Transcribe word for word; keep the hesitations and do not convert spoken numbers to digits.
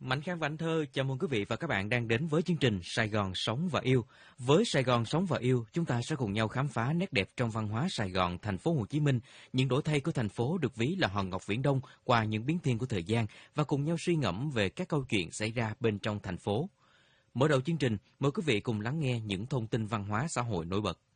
Mạnh Khang và Anh Thơ chào mừng quý vị và các bạn đang đến với chương trình Sài Gòn Sống và Yêu. Với Sài Gòn Sống và Yêu, chúng ta sẽ cùng nhau khám phá nét đẹp trong văn hóa Sài Gòn, thành phố Hồ Chí Minh, những đổi thay của thành phố được ví là hòn ngọc viễn đông qua những biến thiên của thời gian và cùng nhau suy ngẫm về các câu chuyện xảy ra bên trong thành phố. Mở đầu chương trình, mời quý vị cùng lắng nghe những thông tin văn hóa xã hội nổi bật.